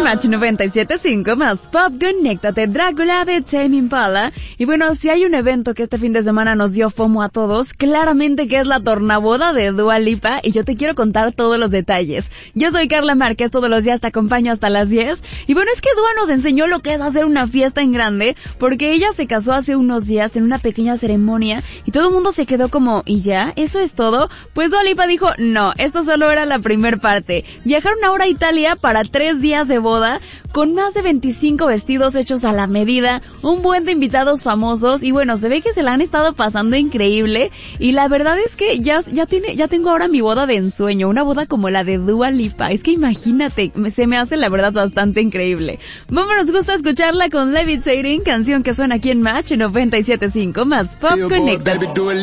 Match 97.5 más Pop, conéctate, Drácula de Tame Impala. Y bueno, si hay un evento que este fin de semana nos dio FOMO a todos, claramente que es la tornaboda de Dua Lipa, y yo te quiero contar todos los detalles. Yo soy Carla Márquez, todos los días te acompaño hasta las 10. Y bueno, es que Dua nos enseñó lo que es hacer una fiesta en grande, porque ella se casó hace unos días en una pequeña ceremonia, y todo el mundo se quedó como, ¿y ya? ¿Eso es todo? Pues Dua Lipa dijo, no, esto solo era la primer parte. Viajaron ahora a Italia para 3 días de boda, con más de 25 vestidos hechos a la medida, un buen de invitados famosos, y bueno, se ve que se la han estado pasando increíble, y la verdad es que ya tengo ahora mi boda de ensueño, una boda como la de Dua Lipa. Es que imagínate, se me hace la verdad bastante increíble. Vámonos, gusta escucharla con Levitating, canción que suena aquí en Match 97.5 más Pop Connecta.